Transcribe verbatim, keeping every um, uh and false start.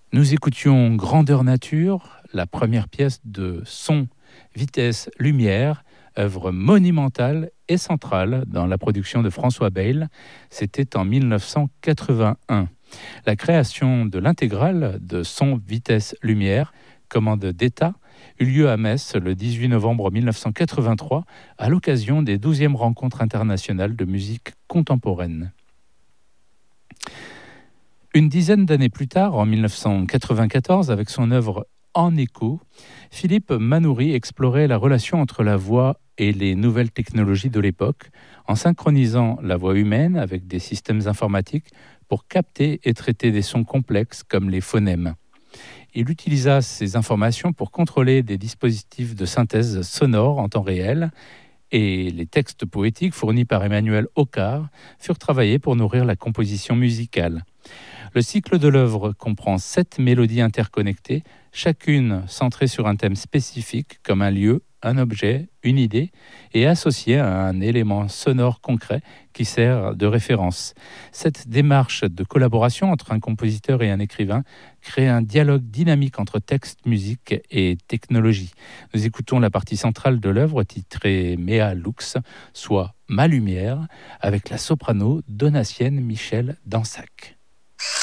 Nous écoutions Grandeur Nature, la première pièce de Son, Vitesse, Lumière, œuvre monumentale et centrale dans la production de François Bayle. C'était en mille neuf cent quatre-vingt-un. La création de l'intégrale de Son, Vitesse, Lumière, commande d'État, eut lieu à Metz le dix-huit novembre mille neuf cent quatre-vingt-trois à l'occasion des douzièmes rencontres internationales de musique contemporaine. Une dizaine d'années plus tard, en mille neuf cent quatre-vingt-quatorze, avec son œuvre En écho, Philippe Manoury explorait la relation entre la voix et les nouvelles technologies de l'époque, en synchronisant la voix humaine avec des systèmes informatiques pour capter et traiter des sons complexes comme les phonèmes. Il utilisa ces informations pour contrôler des dispositifs de synthèse sonore en temps réel, et les textes poétiques fournis par Emmanuel Hoccard furent travaillés pour nourrir la composition musicale. Le cycle de l'œuvre comprend sept mélodies interconnectées, chacune centrée sur un thème spécifique comme un lieu, un objet, une idée, et associée à un élément sonore concret qui sert de référence. Cette démarche de collaboration entre un compositeur et un écrivain crée un dialogue dynamique entre texte, musique et technologie. Nous écoutons la partie centrale de l'œuvre titrée Mea Lux, soit Ma Lumière, avec la soprano donatienne Michèle Dansac.